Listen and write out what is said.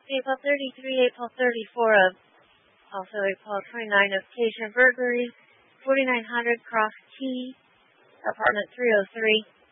April 33, April 34 of, also April 29 of Cajun Burglary, 4900 Cross T, apartment 303.